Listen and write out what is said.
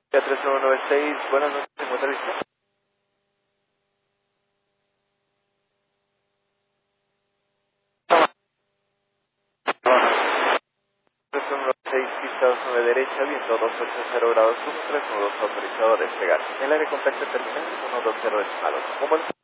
3196, buenas noches, ¿se encuentra listo? 3196, pista 9 derecha, viento 280 grados, 3 nudos autorizado a despegar. El área de contacto terminal 120 decimados.